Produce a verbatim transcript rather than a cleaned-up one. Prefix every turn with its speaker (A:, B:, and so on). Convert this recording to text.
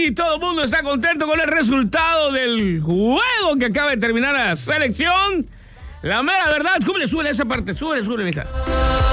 A: y todo el mundo está contento con el resultado del juego que acaba de terminar la selección. La mera verdad, súbele, súbele esa parte, súbele, súbele, mija.